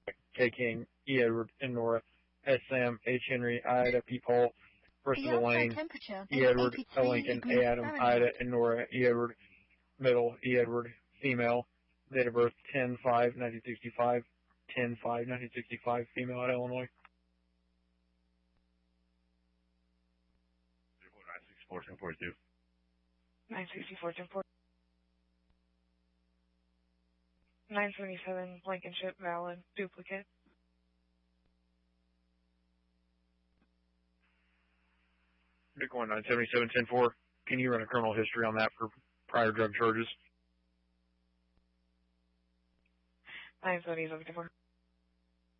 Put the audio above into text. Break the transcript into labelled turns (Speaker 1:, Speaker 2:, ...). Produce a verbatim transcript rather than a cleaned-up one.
Speaker 1: K. King, E. Edward, and Nora, S. Sam, H. Henry, Ida, P. Paul, first
Speaker 2: The
Speaker 1: of the
Speaker 2: outside
Speaker 1: lane,
Speaker 2: temperature
Speaker 1: E.
Speaker 2: is
Speaker 1: Edward, L.
Speaker 2: eighty-three
Speaker 1: Lincoln,
Speaker 2: degrees
Speaker 1: A. Adam,
Speaker 2: Fahrenheit.
Speaker 1: Ida, and Nora, E. Edward, middle, E. Edward, female, date of birth ten five nineteen sixty-five, ten five nineteen sixty-five, female at Illinois.
Speaker 3: nine sixty-four, ten forty-two.
Speaker 4: nine sixty-four, ten forty. nine seventy-seven, Blankenship, valid, duplicate.
Speaker 1: Bitcoin nine seventy-seven, ten four. Can you run a criminal history on that for prior drug charges?
Speaker 4: nine seventy-seven, ten four.